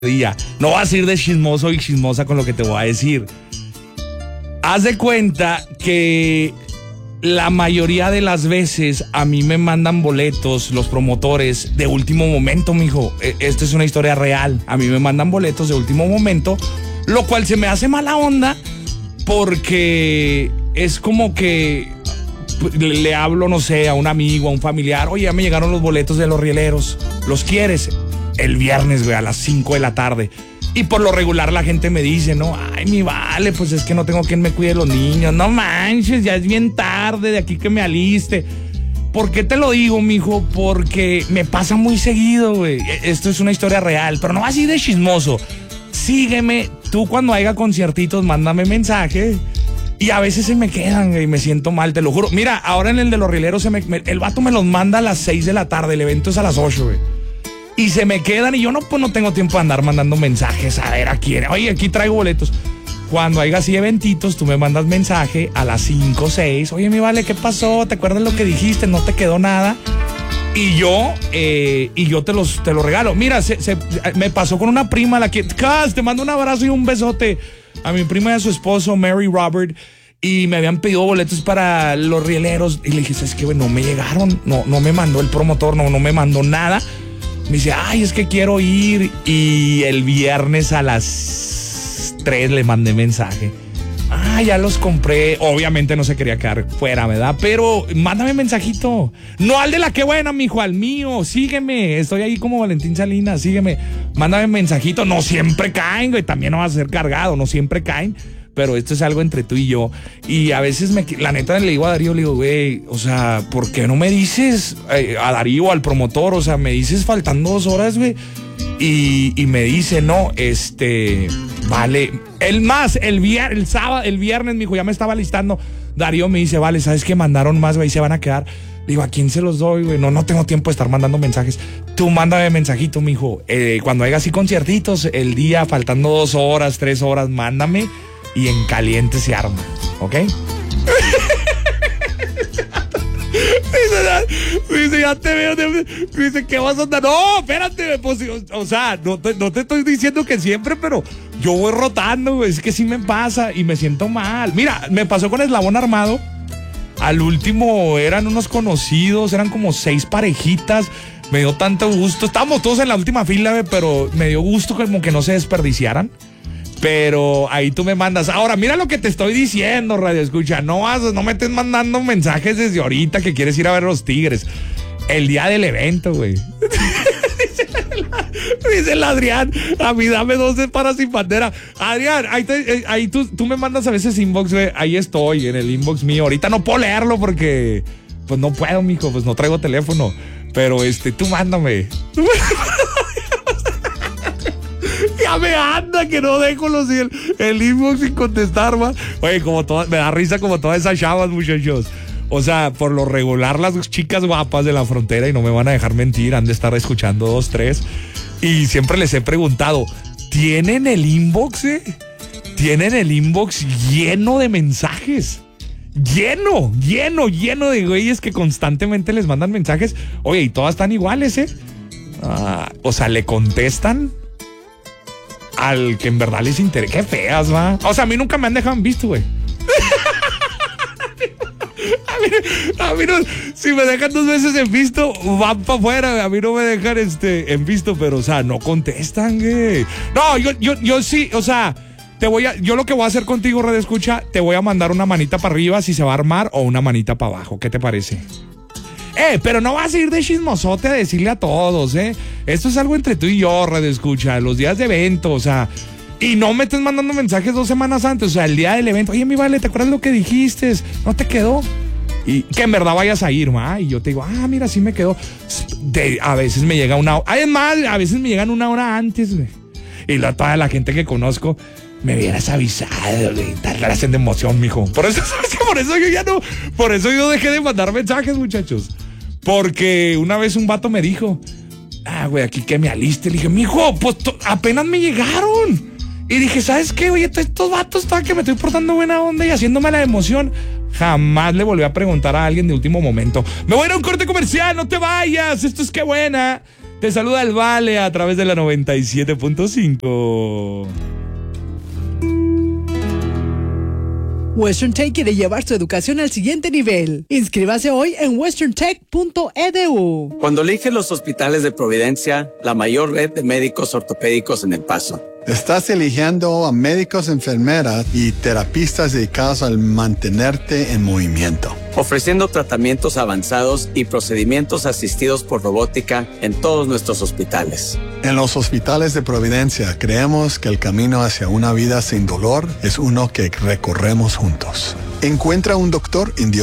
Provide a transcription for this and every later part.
día. No vas a ir de chismoso y chismosa con lo que te voy a decir. Haz de cuenta que la mayoría de las veces a mí me mandan boletos los promotores de último momento, mijo. Esta es una historia real. A mí me mandan boletos de último momento, lo cual se me hace mala onda porque es como que le hablo, no sé, a un amigo, a un familiar. Oye, ya me llegaron los boletos de los rieleros. ¿Los quieres? El viernes, güey, a las 5 de la tarde. Y por lo regular la gente me dice, ¿no? Ay, mi vale, pues es que no tengo quien me cuide los niños. No manches, ya es bien tarde, de aquí que me aliste. ¿Por qué te lo digo, mijo? Porque me pasa muy seguido, güey. Esto es una historia real, pero no así de chismoso. Sígueme, tú cuando haya conciertitos, mándame mensaje. Y a veces se me quedan, güey, y me siento mal, te lo juro. Mira, ahora en el de los rieleros, el vato me los manda a las 6 de la tarde, el evento es a las 8, güey. Y se me quedan y yo no tengo tiempo de andar mandando mensajes a ver a quién. Oye, aquí traigo boletos. Cuando haya así eventitos, tú me mandas mensaje a las 5, 6. Oye, mi vale, ¿qué pasó? ¿Te acuerdas lo que dijiste? No te quedó nada. Y yo te lo regalo. Mira, me pasó con una prima, te mando un abrazo y un besote a mi prima y a su esposo, Mary Robert. Y me habían pedido boletos para los rieleros. Y le dije, ¿sabes qué, güey? No me llegaron. No me mandó el promotor, no me mandó nada. Me dice, ay, es que quiero ir. Y el viernes a las 3 le mandé mensaje. Ah, ya los compré. Obviamente no se quería quedar fuera, ¿verdad? Pero mándame mensajito. No al de la que buena, mijo, al mío. Sígueme. Estoy ahí como Valentín Salinas. Sígueme. Mándame mensajito. No siempre caen, güey. También no vas a ser cargado. No siempre caen. Pero esto es algo entre tú y yo. Y a veces, la neta, le digo a Darío, le digo, güey, o sea, ¿por qué no me dices a Darío, al promotor? O sea, me dices faltando 2 horas, güey. Y me dice, no, vale. El viernes, mijo, ya me estaba listando. Darío me dice, vale, ¿sabes qué? Mandaron más, güey, se van a quedar. Digo, ¿a quién se los doy, güey? No tengo tiempo de estar mandando mensajes. Tú mándame mensajito, mijo. Cuando haya así conciertitos, el día, faltando 2 horas, 3 horas, mándame. Y en caliente se arma, ¿ok? Dice, ya te veo. Dice, ¿qué vas a andar? No, espérate, pues, o sea, no te estoy diciendo que siempre, pero yo voy rotando, güey. Es que sí me pasa y me siento mal. Mira, me pasó con Eslabón Armado. Al último eran unos conocidos, eran como 6 parejitas. Me dio tanto gusto. Estábamos todos en la última fila, güey, pero me dio gusto como que no se desperdiciaran. Pero ahí tú me mandas. Ahora, mira lo que te estoy diciendo, radio escucha. No me estés mandando mensajes desde ahorita que quieres ir a ver los Tigres. El día del evento, güey. Dice el Adrián, a mí dame 12 para sin bandera. Adrián, ahí tú me mandas a veces inbox, güey. Ahí estoy, en el inbox mío. Ahorita no puedo leerlo porque, pues no puedo, mijo, pues no traigo teléfono. Pero tú mándame. Ya me anda que no dejo el inbox sin contestar, ma. Oye, me da risa como todas esas chavas, muchachos. O sea, por lo regular las chicas guapas de la frontera, y no me van a dejar mentir, han de estar escuchando 2, 3. Y siempre les he preguntado, ¿tienen el inbox, ¿Tienen el inbox lleno de mensajes? Lleno de güeyes que constantemente les mandan mensajes. Oye, y todas están iguales, o sea, le contestan al que en verdad les interesa. Qué feas, va. O sea, a mí nunca me han dejado en visto, güey. A mí no, si me dejan 2 veces en visto, van para afuera. A mí no me dejan en visto, pero, o sea, no contestan, güey. No, yo sí, o sea, yo lo que voy a hacer contigo, Radio Escucha, te voy a mandar una manita para arriba si se va a armar o una manita para abajo. ¿Qué te parece? Pero no vas a ir de chismosote a decirle a todos, Esto es algo entre tú y yo, Radio Escucha, los días de evento, o sea, y no me estés mandando mensajes 2 semanas antes, o sea, el día del evento. Oye, mi vale, ¿te acuerdas lo que dijiste? ¿No te quedó? Y que en verdad vayas a ir, ma. Y yo te digo, mira, sí me quedó. A veces me llega una hora. Además, a veces me llegan 1 hora antes, güey. Y toda la gente que conozco, me hubieras avisado, güey. Tal relación de emoción, mijo. Por eso yo dejé de mandar mensajes, muchachos. Porque una vez un vato me dijo, güey, aquí que me aliste. Le dije, mijo, pues apenas me llegaron. Y dije, ¿sabes qué, güey? Estos vatos están que me estoy portando buena onda y haciéndome la emoción. Jamás le volví a preguntar a alguien de último momento. Me voy a ir a un corte comercial, no te vayas. Esto es Qué Buena. Te saluda el Vale a través de la 97.5. Western Tech quiere llevar su educación al siguiente nivel. Inscríbase hoy en westerntech.edu. Cuando eliges los hospitales de Providencia, la mayor red de médicos ortopédicos en El Paso. Estás eligiendo a médicos, enfermeras y terapistas dedicados al mantenerte en movimiento. Ofreciendo tratamientos avanzados y procedimientos asistidos por robótica en todos nuestros hospitales. En los hospitales de Providencia creemos que el camino hacia una vida sin dolor es uno que recorremos juntos. Encuentra un doctor en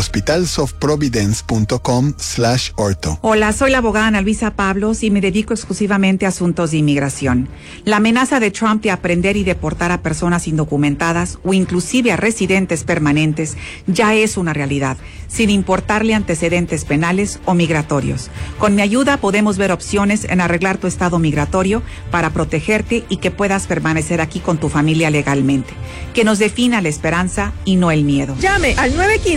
thehospitalsofprovidence.com/ortho. Hola, soy la abogada Ana Luisa Pablos y me dedico exclusivamente a asuntos de inmigración. La amenaza de Trump de aprender y deportar a personas indocumentadas o inclusive a residentes permanentes ya es una realidad, sin importarle antecedentes penales o migratorios. Con mi ayuda podemos ver opciones en arreglar tu estado migratorio para protegerte y que puedas permanecer aquí con tu familia legalmente. Que nos defina la esperanza y no el miedo. Llame al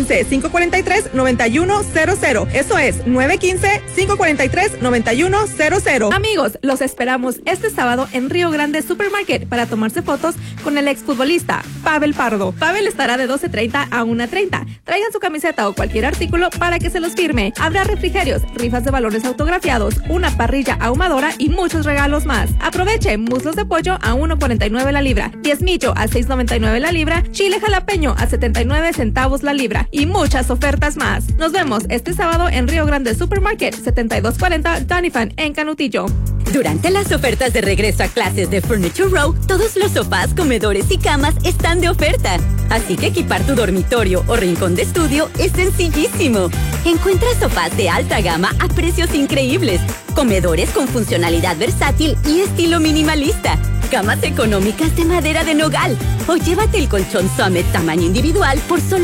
915-543-9100. Eso es 915-543-9100. Amigos, los esperamos este sábado en Río Grande Supermarket para tomarse fotos con el exfutbolista Pavel Pardo. Pavel estará de 12:30 a 1:30. Traigan su camiseta o cualquier artículo para que se los firme. Habrá refrigerios, rifas de balones autografiados, una parrilla ahumadora y muchos regalos más. Aproveche muslos de pollo a 1.49 la libra, diezmillo a 6.99 la libra, chile jalapeño a 79 centavos la libra y muchas ofertas más. Nos vemos este sábado en Río Grande Supermarket, 7240 Doniphan en Canutillo. Durante las ofertas de regreso a clases de Furniture Row, todos los sofás, comedores y camas están de oferta. Así que equipar tu dormitorio o rincón de estudio es sencillísimo. Encuentra sofás de alta gama a precios increíbles, comedores con funcionalidad versátil y estilo minimalista, camas económicas de madera de nogal, o llévate el colchón Summit tamaño individual por solo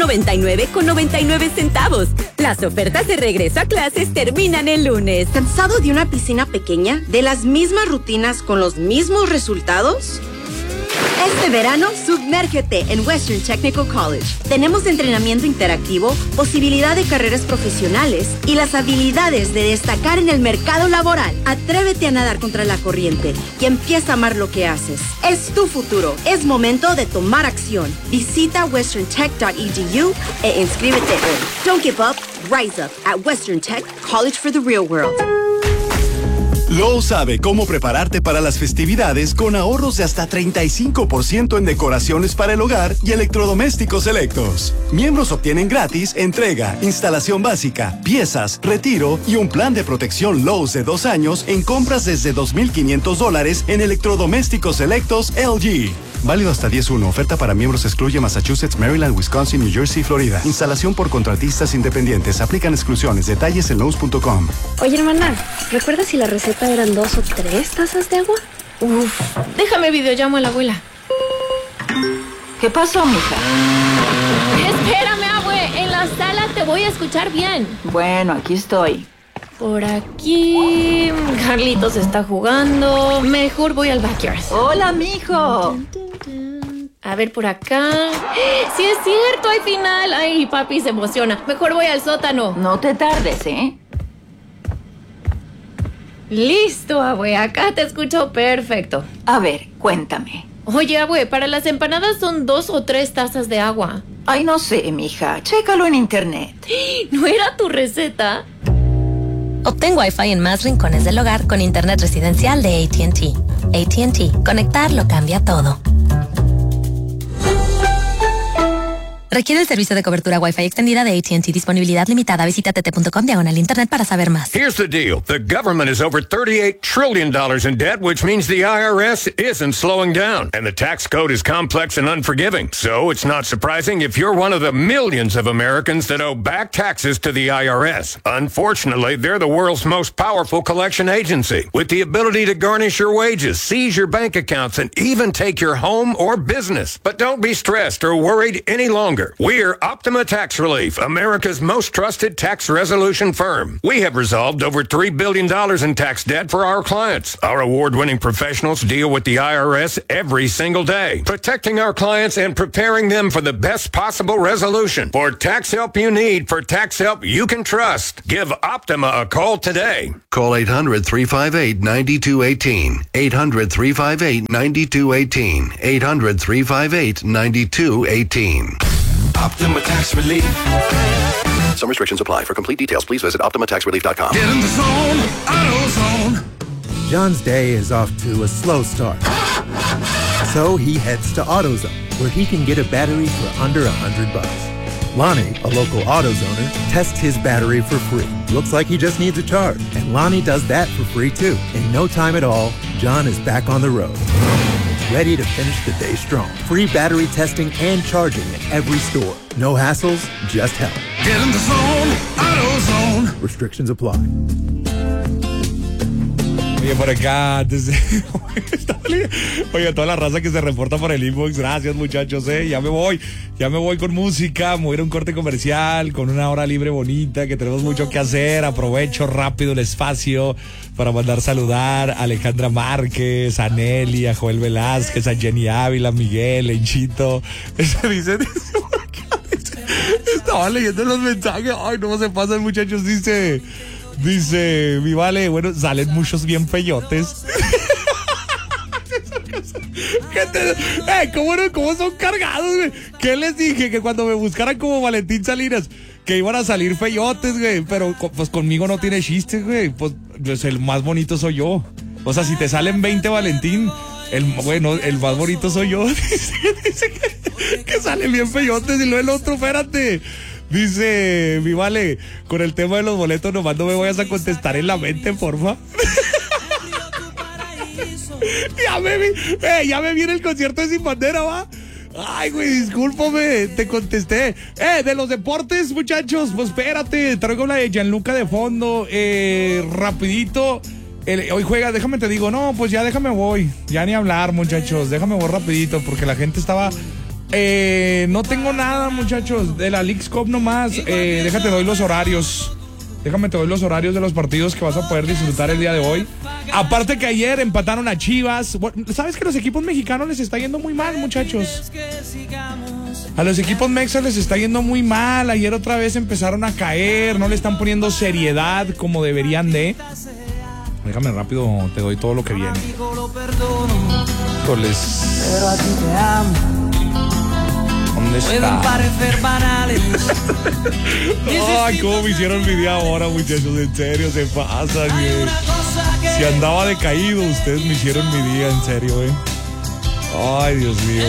$199.99. Las ofertas de regreso a clases terminan el lunes. ¿Cansado de una piscina pequeña? ¿De las mismas rutinas con los mismos resultados? Este verano, sumérgete en Western Technical College. Tenemos entrenamiento interactivo, posibilidad de carreras profesionales y las habilidades de destacar en el mercado laboral. Atrévete a nadar contra la corriente y empieza a amar lo que haces. Es tu futuro. Es momento de tomar acción. Visita westerntech.edu e inscríbete hoy. Don't give up, rise up at Western Tech College for the Real World. Lowe's sabe cómo prepararte para las festividades con ahorros de hasta 35% en decoraciones para el hogar y electrodomésticos selectos. Miembros obtienen gratis entrega, instalación básica, piezas, retiro y un plan de protección Lowe's de 2 años en compras desde $2,500 en electrodomésticos selectos LG. Válido hasta 10/1. Oferta para miembros excluye Massachusetts, Maryland, Wisconsin, New Jersey y Florida. Instalación por contratistas independientes. Aplican exclusiones. Detalles en Lowe's.com. Oye, hermana, ¿recuerdas si la receta eran 2 o 3 tazas de agua? Uf, déjame videollamo a la abuela. ¿Qué pasó, mija? Espérame, abue. En la sala te voy a escuchar bien. Bueno, aquí estoy. Por aquí... Carlitos está jugando. Mejor voy al backyard. Hola, mijo. A ver, por acá. ¡Sí es cierto! ¡Hay final! ¡Ay, papi se emociona! Mejor voy al sótano. No te tardes, ¿eh? Listo, abue. Acá te escucho perfecto. A ver, cuéntame. Oye, abue, para las empanadas son 2 o 3 tazas de agua. Ay, no sé, mija. Chécalo en internet. ¿No era tu receta? Obtén Wi-Fi en más rincones del hogar con internet residencial de AT&T. AT&T. Conectar lo cambia todo. Requiere el servicio de cobertura Wi-Fi extendida de AT&T. Disponibilidad limitada. Visita tt.com/internet para saber más. Here's the deal. The government is over $38 trillion in debt, which means the IRS isn't slowing down. And the tax code is complex and unforgiving. So it's not surprising if you're one of the millions of Americans that owe back taxes to the IRS. Unfortunately, they're the world's most powerful collection agency, with the ability to garnish your wages, seize your bank accounts, and even take your home or business. But don't be stressed or worried any longer. year. We're Optima Tax Relief, America's most trusted tax resolution firm. We have resolved over $3 billion in tax debt for our clients. Our award-winning professionals deal with the IRS every single day, protecting our clients and preparing them for the best possible resolution. For tax help you need, for tax help you can trust, give Optima a call today. Call 800-358-9218. 800-358-9218. 800-358-9218. Optima Tax Relief. Some restrictions apply. For complete details, please visit OptimaTaxRelief.com. Get in the zone, AutoZone. John's day is off to a slow start. So he heads to AutoZone, where he can get a battery for under $100. Lonnie, a local AutoZoner, tests his battery for free. Looks like he just needs a charge. And Lonnie does that for free too. In no time at all, John is back on the road, ready to finish the day strong. Free battery testing and charging at every store. No hassles, just help. Get in the zone, AutoZone. Restrictions apply. Oye, por acá, oye, toda la raza que se reporta por el inbox, gracias muchachos, ya me voy con música, me voy a ir a un corte comercial, con una hora libre bonita, que tenemos mucho que hacer, aprovecho rápido el espacio para mandar saludar a Alejandra Márquez, a Nelly, a Joel Velázquez, a Jenny Ávila, a Miguel, Enchito, estaba leyendo los mensajes, ay, no se pasan muchachos, dice, mi vale, bueno, salen muchos bien feyotes. ¿Cómo son cargados, güey? ¿Qué les dije? Que cuando me buscaran como Valentín Salinas, que iban a salir feyotes, güey. Pero pues conmigo no tiene chistes, güey. Pues el más bonito soy yo. O sea, si te salen 20 Valentín, el más bonito soy yo. Dice que salen bien feyotes y luego el otro, espérate. Dice, mi vale, con el tema de los boletos nomás no me vayas a contestar en la mente, porfa. Ya me viene el concierto de Sin Bandera, ¿va? Ay, güey, discúlpame, te contesté. De los deportes, muchachos, pues espérate, traigo la de Gianluca de fondo, rapidito. Hoy juega, déjame te digo, no, pues ya déjame voy, ya ni hablar, muchachos, déjame voy rapidito, porque la gente estaba... no tengo nada, muchachos, de la Leagues Cup nomás. Déjate doy los horarios. Déjame te doy los horarios de los partidos que vas a poder disfrutar el día de hoy. Aparte que ayer empataron a Chivas. ¿Sabes que los equipos mexicanos les está yendo muy mal, muchachos? A los equipos mexas les está yendo muy mal. Ayer otra vez empezaron a caer. No le están poniendo seriedad como deberían de. Déjame rápido, te doy todo lo que viene. Híjoles. Pero a ti te amo. ¿Dónde está? Pueden parecer banales. Ay, cómo me hicieron mi día ahora, muchachos. En serio, se pasan, güey. Si andaba decaído, ustedes me hicieron mi día, en serio, Ay, Dios mío.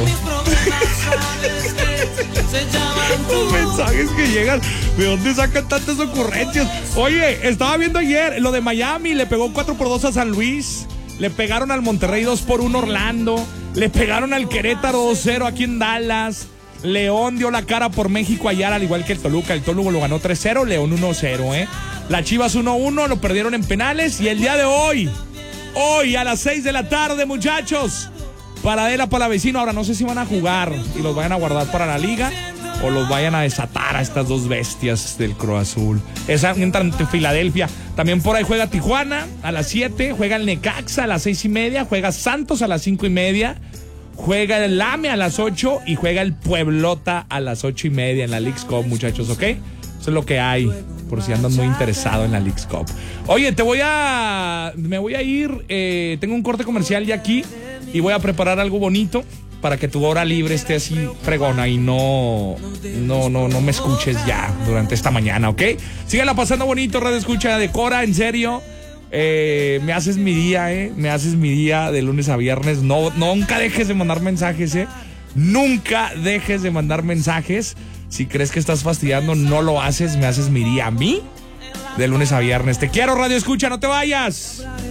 Los mensajes que llegan, ¿de dónde sacan tantas ocurrencias? Oye, estaba viendo ayer lo de Miami, le pegó 4-2 a San Luis. Le pegaron al Monterrey 2-1 Orlando. Le pegaron al Querétaro 2-0 aquí en Dallas. León dio la cara por México ayer, al igual que el Toluca. El Toluca lo ganó 3-0, León 1-0, La Chivas 1-1, lo perdieron en penales. Y el día de hoy a las 6 de la tarde, muchachos, Paradela para la vecino. Ahora no sé si van a jugar y los vayan a guardar para la liga o los vayan a desatar a estas dos bestias del Cruz Azul. Esa entra ante Filadelfia. También por ahí juega Tijuana a las 7, juega el Necaxa a las 6:30, juega Santos a las 5:30. Juega el Lame a las 8 y juega el Pueblota a las 8:30 en la Leagues Cup, muchachos, ¿ok? Eso es lo que hay, por si andan muy interesados en la Leagues Cup. Oye, me voy a ir, tengo un corte comercial ya aquí y voy a preparar algo bonito para que tu hora libre esté así fregona y no me escuches ya durante esta mañana, ¿ok? Síganla pasando bonito, Radio Escucha, decora, en serio. Me haces mi día, me haces mi día de lunes a viernes. Nunca dejes de mandar mensajes, nunca dejes de mandar mensajes. Si crees que estás fastidiando, no lo haces. Me haces mi día a mí de lunes a viernes. Te quiero, Radio Escucha, no te vayas.